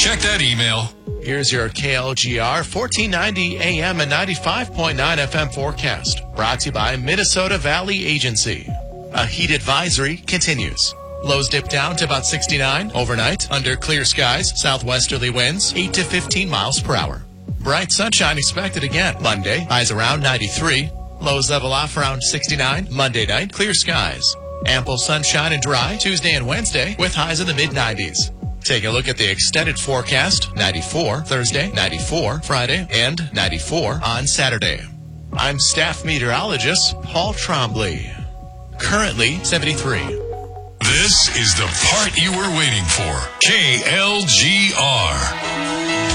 Check that email. Here's your KLGR 1490 AM and 95.9 FM forecast. Brought to you by Minnesota Valley Agency. A heat advisory continues. Lows dip down to about 69 overnight under clear skies. Southwesterly winds 8 to 15 miles per hour. Bright sunshine expected again Monday. Highs around 93. Lows level off around 69. Monday night, clear skies. Ample sunshine and dry Tuesday and Wednesday with highs in the mid-90s. Take a look at the extended forecast. 94 Thursday, 94 Friday, and 94 on Saturday. I'm staff meteorologist Paul Trombley. Currently 73. This is the part you were waiting for. KLGR.